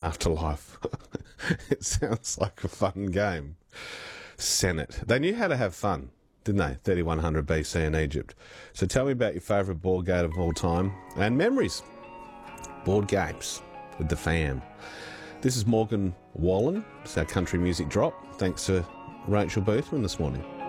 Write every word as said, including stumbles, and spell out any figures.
Afterlife. It sounds like a fun game. Senate. They knew how to have fun, didn't they? thirty-one hundred B C in Egypt. So tell me about your favourite board game of all time and memories. Board games with the fam. This is Morgan Wallen. It's our country music drop. Thanks to Rachel Boothman this morning.